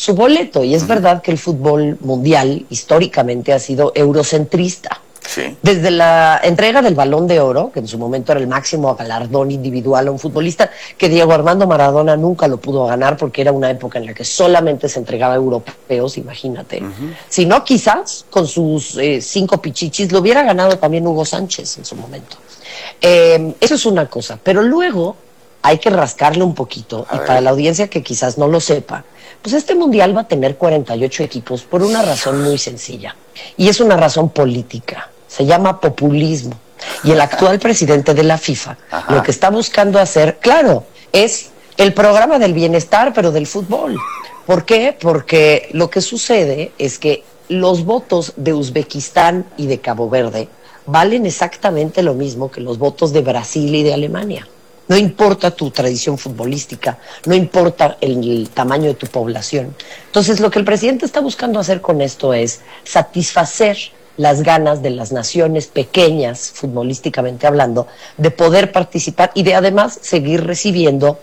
su boleto. Y es verdad que el fútbol mundial históricamente ha sido eurocentrista. Sí. Desde la entrega del Balón de Oro, que en su momento era el máximo galardón individual a un futbolista, que Diego Armando Maradona nunca lo pudo ganar porque era una época en la que solamente se entregaba a europeos, imagínate. Si no, quizás con sus 5 pichichis lo hubiera ganado también Hugo Sánchez en su momento. Eso es una cosa, pero luego hay que rascarle un poquito, y para la audiencia que quizás no lo sepa, pues este mundial va a tener 48 equipos por una razón muy sencilla, y es una razón política. Se llama populismo. Y el actual presidente de la FIFA lo que está buscando hacer, claro, es el programa del bienestar, pero del fútbol. ¿Por qué? Porque lo que sucede es que los votos de Uzbekistán y de Cabo Verde valen exactamente lo mismo que los votos de Brasil y de Alemania. No importa tu tradición futbolística, no importa el tamaño de tu población. Entonces, lo que el presidente está buscando hacer con esto es satisfacer las ganas de las naciones pequeñas, futbolísticamente hablando, de poder participar y de además seguir recibiendo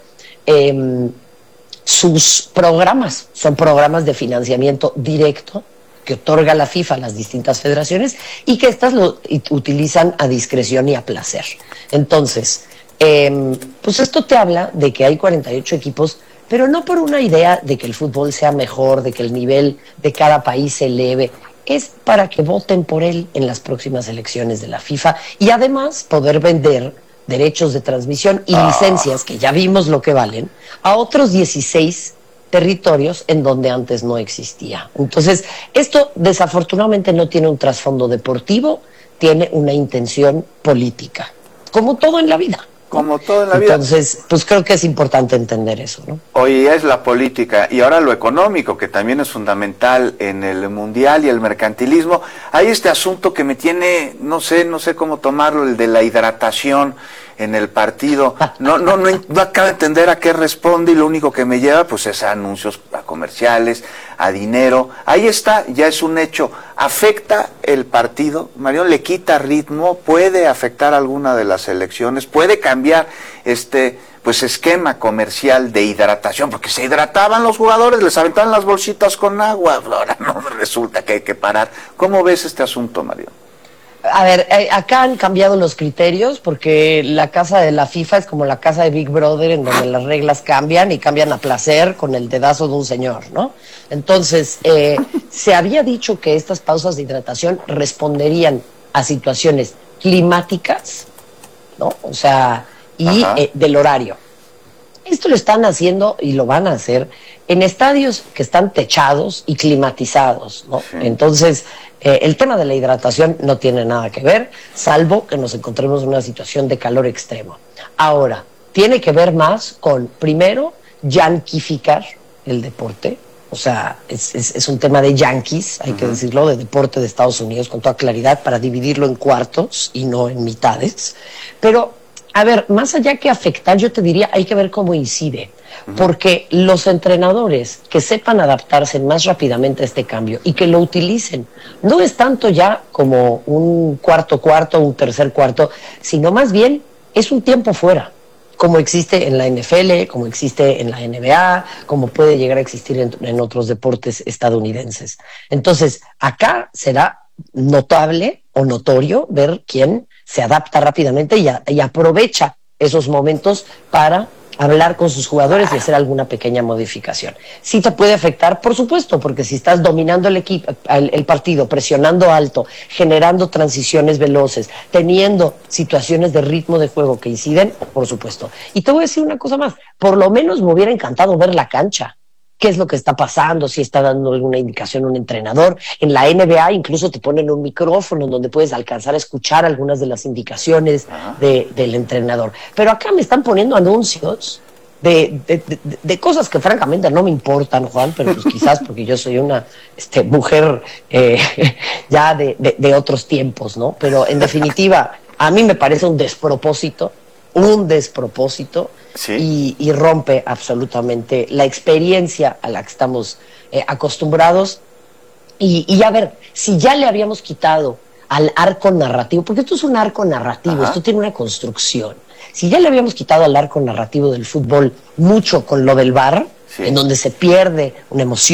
sus programas. Son programas de financiamiento directo que otorga la FIFA a las distintas federaciones y que éstas lo utilizan a discreción y a placer. Entonces, pues esto te habla de que hay 48 equipos, pero no por una idea de que el fútbol sea mejor, de que el nivel de cada país se eleve. Es para que voten por él en las próximas elecciones de la FIFA y además poder vender derechos de transmisión y licencias, que ya vimos lo que valen, a otros 16 territorios en donde antes no existía. Entonces, esto desafortunadamente no tiene un trasfondo deportivo, tiene una intención política, como todo en la vida. Como todo en la vida. Entonces, pues creo que es importante entender eso, ¿no? Hoy es la política y ahora lo económico, que también es fundamental en el mundial y el mercantilismo. Hay este asunto que me tiene, no sé cómo tomarlo, el de la hidratación en el partido. No acabo de entender a qué responde y lo único que me lleva pues es a anuncios, a comerciales, a dinero. Ahí está, ya es un hecho. ¿Afecta el partido, Marión? ¿Le quita ritmo? ¿Puede afectar alguna de las elecciones? ¿Puede cambiar esquema comercial de hidratación? Porque se hidrataban los jugadores, les aventaban las bolsitas con agua. Ahora no, resulta que hay que parar. ¿Cómo ves este asunto, Marión? A ver, acá han cambiado los criterios porque la casa de la FIFA es como la casa de Big Brother, en donde las reglas cambian y cambian a placer con el dedazo de un señor, ¿no? Entonces, se había dicho que estas pausas de hidratación responderían a situaciones climáticas, ¿no? O sea, y del horario. Esto lo están haciendo y lo van a hacer en estadios que están techados y climatizados, ¿no? Sí. Entonces, el tema de la hidratación no tiene nada que ver, salvo que nos encontremos en una situación de calor extremo. Ahora, tiene que ver más con, primero, yanquificar el deporte. O sea, es un tema de yanquis, hay que decirlo, de deporte de Estados Unidos, con toda claridad, para dividirlo en cuartos y no en mitades. Pero, a ver, más allá que afectar, yo te diría, hay que ver cómo incide. Porque los entrenadores que sepan adaptarse más rápidamente a este cambio y que lo utilicen, no es tanto ya como un cuarto, un tercer cuarto, sino más bien es un tiempo fuera, como existe en la NFL, como existe en la NBA, como puede llegar a existir en otros deportes estadounidenses. Entonces, acá será notable o notorio ver quién se adapta rápidamente y aprovecha esos momentos para hablar con sus jugadores y hacer alguna pequeña modificación. Sí te puede afectar, por supuesto, porque si estás dominando el partido, presionando alto, generando transiciones veloces, teniendo situaciones de ritmo de juego que inciden, por supuesto. Y te voy a decir una cosa más, por lo menos me hubiera encantado ver la cancha. ¿Qué es lo que está pasando? Si está dando alguna indicación un entrenador. En la NBA incluso te ponen un micrófono donde puedes alcanzar a escuchar algunas de las indicaciones del entrenador. Pero acá me están poniendo anuncios de cosas que francamente no me importan, Juan, pero pues quizás porque yo soy una mujer ya de otros tiempos, ¿no? Pero en definitiva, a mí me parece un despropósito, sí. y rompe absolutamente la experiencia a la que estamos acostumbrados. Y a ver, si ya le habíamos quitado al arco narrativo, porque esto es un arco narrativo, esto tiene una construcción. Si ya le habíamos quitado al arco narrativo del fútbol mucho con lo del VAR, en donde se pierde una emoción,